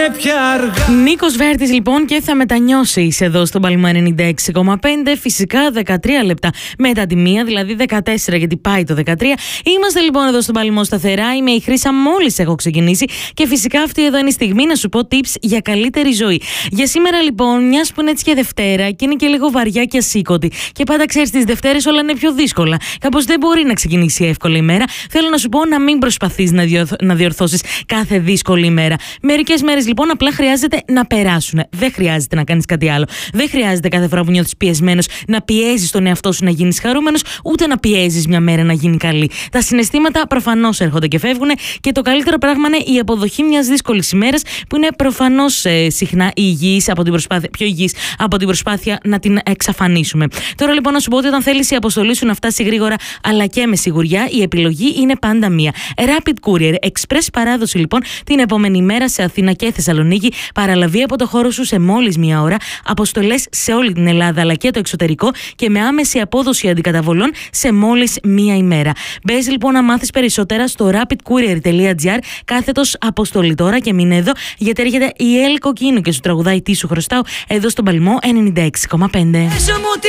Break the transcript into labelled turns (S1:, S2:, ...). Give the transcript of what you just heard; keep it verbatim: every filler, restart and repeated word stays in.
S1: πια αργά.
S2: Νίκος Βέρτης λοιπόν και θα μετανιώσεις εδώ στον Παλμό ενενήντα έξι κόμμα πέντε. Φυσικά δεκατρία λεπτά μετά τη μία, δηλαδή δεκατέσσερα γιατί πάει το δεκατρία. Είμαστε λοιπόν εδώ στον Παλμό σταθερά. Είμαι η Χρύσα, μόλις έχω ξεκινήσει. Και φυσικά αυτή εδώ είναι η στιγμή να σου πω tips για καλύτερη ζωή. Για σήμερα λοιπόν, μιας που είναι έτσι και Δευτέρα και είναι και λίγο βαριά και ασήκωτη. Και πάντα ξέρεις, τις Δευτέρες όλα είναι πιο δύσκολα. Κάπως δεν μπορεί να ξεκινήσει εύκολα η μέρα. Θέλω να σου πω να μην προσπαθείς να, διορθ, να διορθώσεις κάθε δύσκολη ημέρα. Μερικές μέρες λοιπόν απλά χρειάζεται να περάσουν. Δεν χρειάζεται να κάνεις κάτι άλλο. Δεν χρειάζεται κάθε φορά που νιώθεις πιεσμένος να πιέζεις τον εαυτό σου να γίνεις χαρούμενος, ούτε να πιέζεις μια μέρα να γίνει καλή. Τα συναισθήματα προφανώς έρχονται και φεύγουν και το καλύτερο πράγμα είναι η αποδοχή μιας δύσκολης ημέρας που είναι προφανώς ε, συχνά υγιής από την προσπάθεια, πιο υγιής από την προσπάθεια να την εξαφανίσουμε. Τώρα λοιπόν να σου πω ότι όταν θέλεις η αποστολή σου να φτάσει γρήγορα αλλά και με σιγουριά, η επιλογή είναι πάντα μία. Rapid Courier, express παράδοση λοιπόν την επόμενη μέρα σε Αθήνα και Θεσσαλονίκη, παραλαβή από το χώρο σου σε μόλις μία ώρα, αποστολές σε όλη την Ελλάδα αλλά και το εξωτερικό και με άμεση απόδοση αντικαταβολών σε μόλις μία ημέρα. Μπες λοιπόν να μάθεις περισσότερα στο rapidcourier.gr κάθετος αποστολή τώρα και μείνε εδώ γιατί έρχεται η Έλλη Κοκκίνου και σου τραγουδάει τι σου χρωστάω εδώ στον Παλμό ενενήντα έξι κόμμα πέντε.